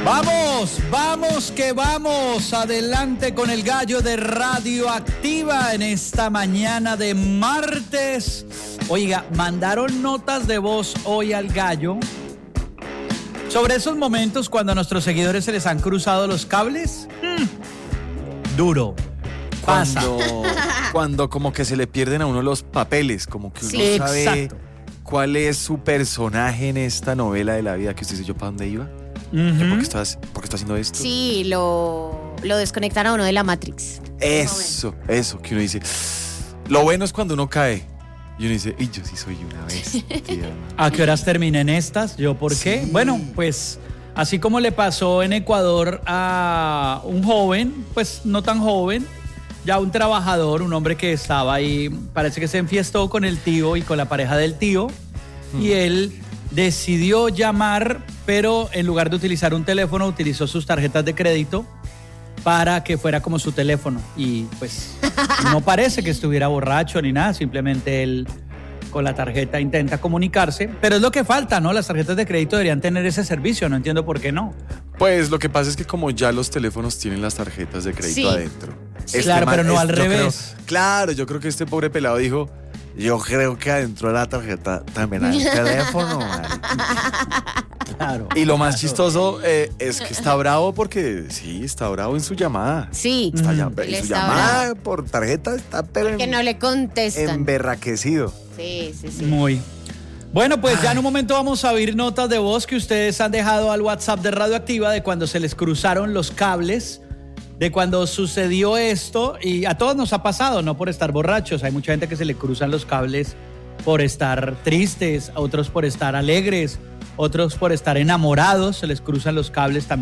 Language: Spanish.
Vamos que vamos, adelante con el gallo de Radioactiva en esta mañana de martes. Oiga, mandaron notas de voz hoy al gallo sobre esos momentos cuando a nuestros seguidores se les han cruzado los cables. Duro. Pasa. Cuando como que se le pierden a uno los papeles, como que uno Sí, sabe exacto. cuál es su personaje en esta novela de la vida, que usted dice, ¿yo para dónde iba? Ujú. ¿Por qué está haciendo esto? Sí, lo desconectan a uno de la Matrix. Eso, que uno dice. Lo bueno es cuando uno cae y uno dice, y yo sí soy una bestia. ¿A qué horas terminan estas? ¿Yo por qué? Sí. Bueno, pues así como le pasó en Ecuador a un joven, pues no tan joven, ya un trabajador, un hombre que estaba ahí, parece que se enfiestó con el tío y con la pareja del tío, y él decidió llamar, pero en lugar de utilizar un teléfono, utilizó sus tarjetas de crédito para que fuera como su teléfono. Y pues no parece que estuviera borracho ni nada, simplemente él con la tarjeta intenta comunicarse, pero es lo que falta, ¿no? Las tarjetas de crédito deberían tener ese servicio, no entiendo por qué no. Pues lo que pasa es que como ya los teléfonos tienen las tarjetas de crédito Sí. adentro. Claro, pero no al yo revés. Yo creo que este pobre pelado dijo, yo creo que adentro de la tarjeta también hay un teléfono, man. Claro. Y lo más chistoso es que está bravo porque sí, está bravo en su llamada. Sí, Está él en su está llamada bravo. por tarjeta está pero Que no le contestan. emberraquecido. Sí. Muy. Bueno, pues ya en un momento vamos a oír notas de voz que ustedes han dejado al WhatsApp de Radioactiva de cuando se les cruzaron los cables, de cuando sucedió esto, y a todos nos ha pasado, no por estar borrachos, hay mucha gente que se le cruzan los cables por estar tristes, otros por estar alegres, otros por estar enamorados, se les cruzan los cables también.